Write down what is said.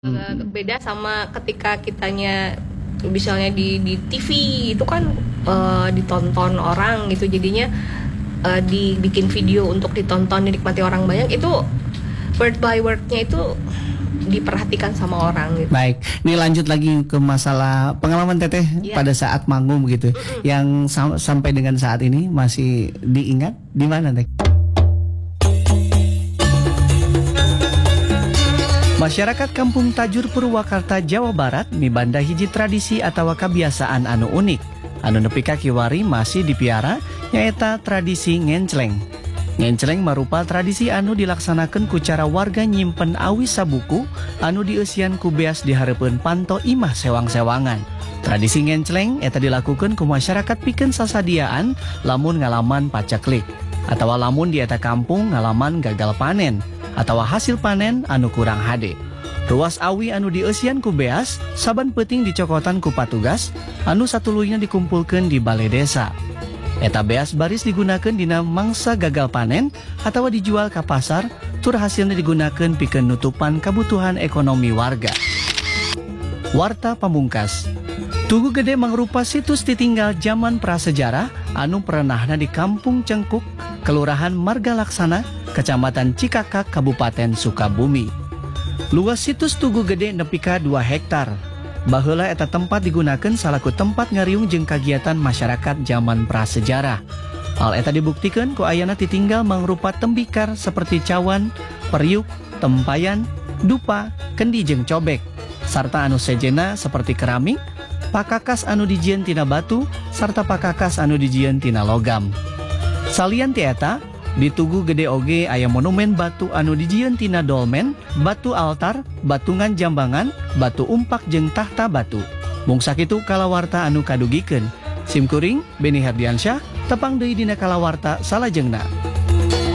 Beda sama ketika kitanya misalnya di TV itu kan ditonton orang gitu, jadinya dibikin video untuk ditonton dinikmati orang banyak, itu word by wordnya itu diperhatikan sama orang gitu. Baik, ini lanjut lagi ke masalah pengalaman Teteh pada saat manggung gitu, yang sampai dengan saat ini masih diingat di mana Teh? Masyarakat Kampung Tajur Purwakarta, Jawa Barat mibanda hiji tradisi atau kebiasaan anu unik. Anu nepi ka kiwari masih dipiara, nyaeta tradisi ngencleng. Ngencleng marupa tradisi anu dilaksanakan ku cara warga nyimpen awis sabuku anu dieusian ku beas di hareupeun panto imah sewang-sewangan. Tradisi ngencleng eta dilakukan ku masyarakat pikeun sasadiaan lamun ngalaman paceklik, atawa lamun di eta kampung ngalaman gagal panen, atawa hasil panen anu kurang hade. Ruas awi anu dieusian ku beas saban peuting dicokotan ku patugas anu satuluyna dikumpulkeun di balai desa. Eta beas baris digunakeun dina mangsa gagal panen atawa dijual ka pasar, tur hasilna digunakeun pikeun nutupan kabutuhan ekonomi warga. Warta pamungkas. Tugu Gede mangrupa situs ditinggal zaman prasejarah anu perenahna di Kampung Cengkuk, Kelurahan Marga Laksana, Kecamatan Cikakak, Kabupaten Sukabumi. Luas situs Tugu Gede nepi ka 2 hektar. Baheula eta tempat digunakeun salaku tempat ngariung jeung kagiatan masyarakat zaman prasejarah. Hal eta dibuktikan ku ayana titinggal mangrupa tembikar seperti cawan, periuk, tempayan, dupa, kendi jeung cobek, sarta anu sejena seperti keramik, pakakas anu dijieun tina batu, sarta pakakas anu dijieun tina logam. Salian ti eta, di Tugu Gede oge aya monumen batu anu dijieun tina dolmen, batu altar, batungan jambangan, batu umpak jeung tahta batu. Mung sakitu kalawarta anu kadugikeun. Simkuring Beni Herdiansyah, tepang deui dina kalawarta salajengna.